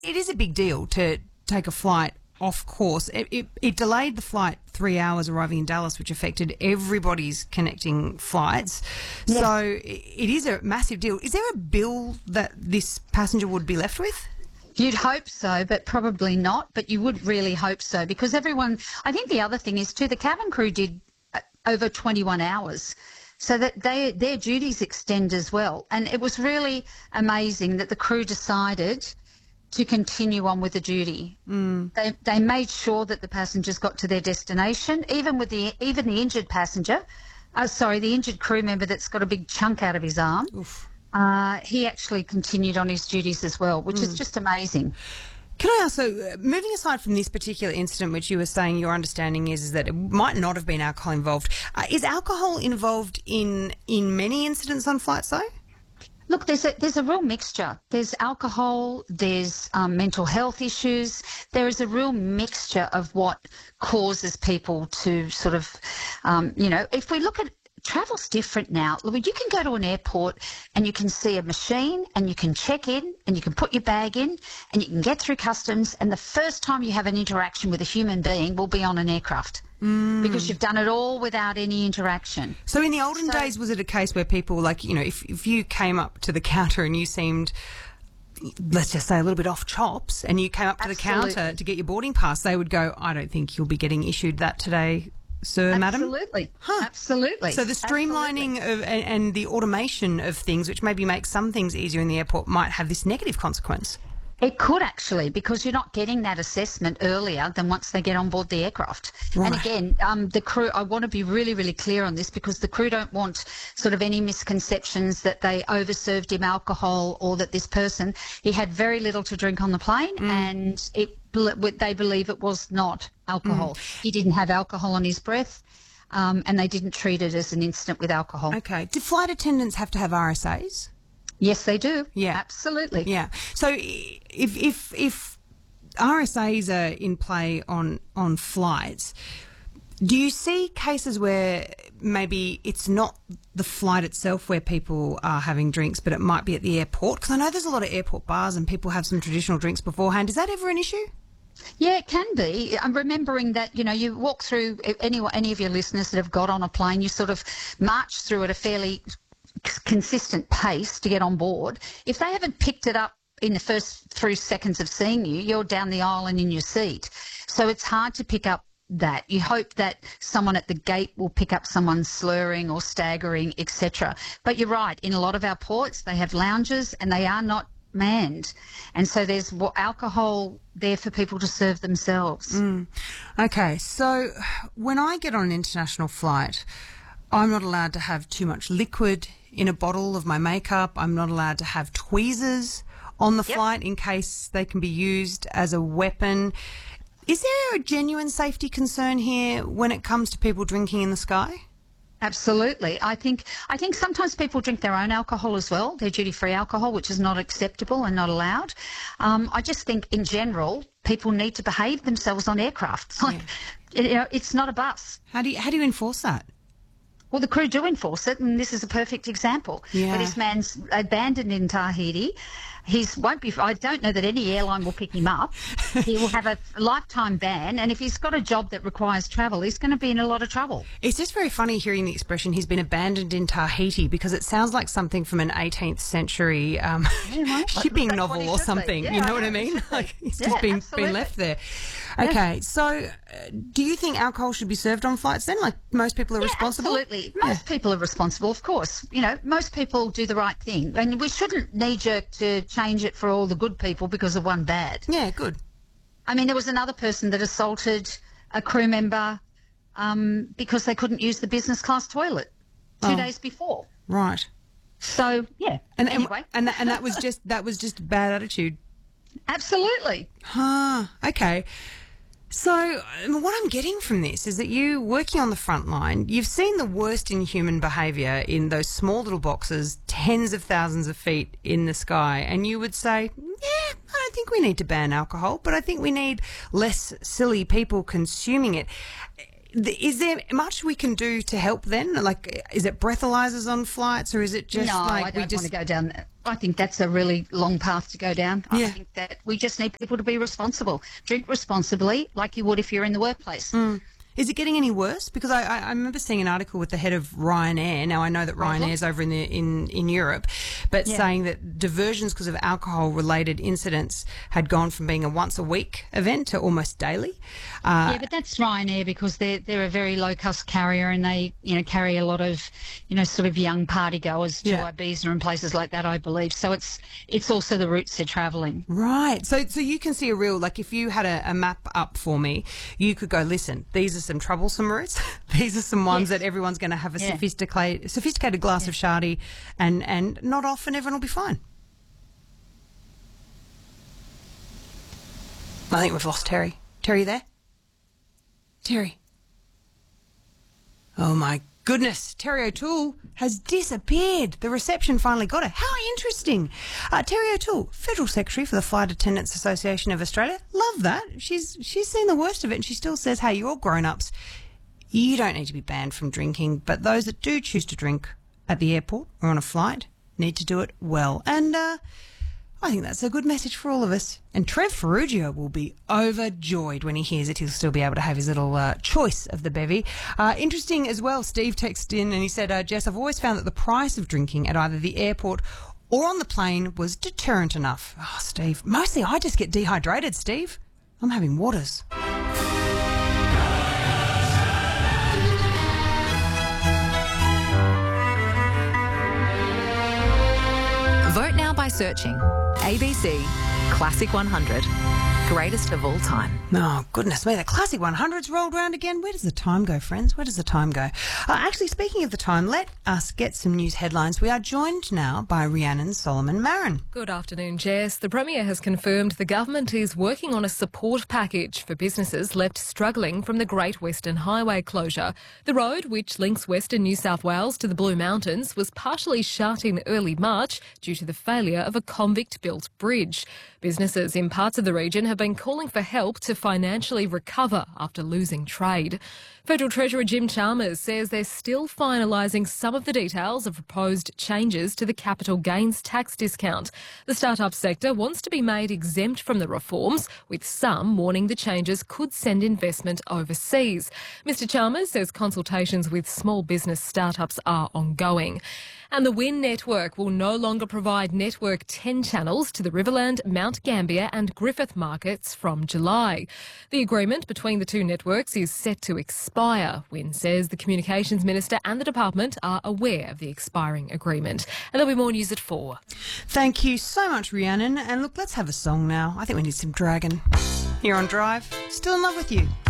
it is a big deal to take a flight off course. It delayed the flight 3 hours arriving in Dallas, which affected everybody's connecting flights. Yes. So it is a massive deal. Is there a bill that this passenger would be left with? You'd hope so, but probably not. But you would really hope so, because everyone, I think the other thing is too, the cabin crew did over 21 hours. So that their duties extend as well. And it was really amazing that the crew decided to continue on with the duty. They made sure that the passengers got to their destination, even the injured passenger, the injured crew member that's got a big chunk out of his arm. He actually continued on his duties as well, which is just amazing. Can I ask, so moving aside from this particular incident, which you were saying your understanding is that it might not have been alcohol involved, is alcohol involved in many incidents on flights though? Look, there's a real mixture. There's alcohol, there's mental health issues. There is a real mixture of what causes people to sort of, if we look at travel's different now. You can go to an airport and you can see a machine and you can check in and you can put your bag in and you can get through customs, and the first time you have an interaction with a human being will be on an aircraft. Because you've done it all without any interaction. So in the olden days, was it a case where people, if you came up to the counter and you seemed, let's just say, a little bit off chops, and you came up to the counter to get your boarding pass, they would go, I don't think you'll be getting issued that today, sir, madam? Absolutely. Absolutely. So the streamlining of and the automation of things, which maybe makes some things easier in the airport, might have this negative consequence. It could actually, because you're not getting that assessment earlier than once they get on board the aircraft. Right. And again, the crew, I want to be really, really clear on this, because the crew don't want sort of any misconceptions that they overserved him alcohol or that this person, he had very little to drink on the plane and they believe it was not alcohol. He didn't have alcohol on his breath and they didn't treat it as an incident with alcohol. Okay. Do flight attendants have to have RSAs? Yes, they do. Yeah. Absolutely. Yeah. So if RSAs are in play on flights, do you see cases where maybe it's not the flight itself where people are having drinks, but it might be at the airport? Because I know there's a lot of airport bars and people have some traditional drinks beforehand. Is that ever an issue? Yeah, it can be. I'm remembering that, you walk through, any of your listeners that have got on a plane, you sort of march through at a fairly consistent pace to get on board. If they haven't picked it up in the first 3 seconds of seeing you, you're down the aisle and in your seat. So it's hard to pick up that. You hope that someone at the gate will pick up someone slurring or staggering, etc. But you're right, in a lot of our ports they have lounges and they are not manned, and so there's alcohol there for people to serve themselves. Okay, so when I get on an international flight, I'm not allowed to have too much liquid in a bottle of my makeup. I'm not allowed to have tweezers on the flight in case they can be used as a weapon. Is there a genuine safety concern here when it comes to people drinking in the sky? Absolutely. I think sometimes people drink their own alcohol as well, their duty-free alcohol, which is not acceptable and not allowed. I just think in general people need to behave themselves on aircraft. It's not a bus. How do you enforce that? Well, the crew do enforce it, and this is a perfect example. Yeah. But this man's abandoned in Tahiti. I don't know that any airline will pick him up. He will have a lifetime ban, and if he's got a job that requires travel, he's going to be in a lot of trouble. It's just very funny hearing the expression, he's been abandoned in Tahiti, because it sounds like something from an 18th century shipping novel or something. Yeah, you know what I mean? Like he's just been left there. Okay, so do you think alcohol should be served on flights then? Like most people are responsible? Absolutely. Most people are responsible, of course. Most people do the right thing, and we shouldn't knee-jerk to change it for all the good people because of one bad. Yeah, good. I mean, there was another person that assaulted a crew member because they couldn't use the business class toilet 2 days before. Right. So, yeah. Anyway. And that was just bad attitude. Absolutely. Okay. So what I'm getting from this is that you, working on the front line, you've seen the worst in human behaviour in those small little boxes, tens of thousands of feet in the sky, and you would say, I don't think we need to ban alcohol, but I think we need less silly people consuming it. Is there much we can do to help then? Like, is it breathalyzers on flights, or is it just No, like I don't want to go down that. I think that's a really long path to go down. Yeah. I think that we just need people to be responsible. Drink responsibly like you would if you're in the workplace. Is it getting any worse? Because I remember seeing an article with the head of Ryanair. Now, I know that Ryanair's over in Europe, but saying that diversions because of alcohol-related incidents had gone from being a once-a-week event to almost daily. Yeah, but that's Ryanair because they're a very low-cost carrier and they, carry a lot of, sort of young party goers to Ibiza and places like that, I believe. So it's also the routes they're travelling. Right. So you can see a real, like if you had a map up for me, you could go, listen, these are some troublesome routes. These are some ones that everyone's going to have a sophisticated glass of shardy and not off, and everyone will be fine. I think we've lost Terry. Terry there? Terry. Oh my goodness, Terry O'Toole has disappeared. The reception finally got her. How interesting. Terry O'Toole, Federal Secretary for the Flight Attendants Association of Australia. Love that. She's seen the worst of it and she still says, hey, you're all grown-ups. You don't need to be banned from drinking, but those that do choose to drink at the airport or on a flight need to do it well. And I think that's a good message for all of us. And Trev Ferruggio will be overjoyed when he hears it. He'll still be able to have his little choice of the bevy. Interesting as well, Steve texted in and he said, Jess, I've always found that the price of drinking at either the airport or on the plane was deterrent enough. Oh, Steve, mostly I just get dehydrated, Steve. I'm having waters. Vote now by searching ABC Classic 100, greatest of all time. Oh, goodness me, the Classic 100's rolled round again. Where does the time go, friends? Where does the time go? Actually, speaking of the time, let us get some news headlines. We are joined now by Rhiannon Solomon Marin. Good afternoon, Jess. The Premier has confirmed the government is working on a support package for businesses left struggling from the Great Western Highway closure. The road, which links Western New South Wales to the Blue Mountains, was partially shut in early March due to the failure of a convict-built bridge. Businesses in parts of the region have been calling for help to financially recover after losing trade. Federal Treasurer Jim Chalmers says they're still finalising some of the details of proposed changes to the capital gains tax discount. The start-up sector wants to be made exempt from the reforms, with some warning the changes could send investment overseas. Mr Chalmers says consultations with small business start-ups are ongoing. And the WIN network will no longer provide Network 10 channels to the Riverland, Mount Gambier and Griffith markets from July. The agreement between the two networks is set to expire. WIN says the Communications Minister and the department are aware of the expiring agreement. And there'll be more news at 4. Thank you so much, Rhiannon. And look, let's have a song now. I think we need some Dragon. Here on Drive, Still in Love with You.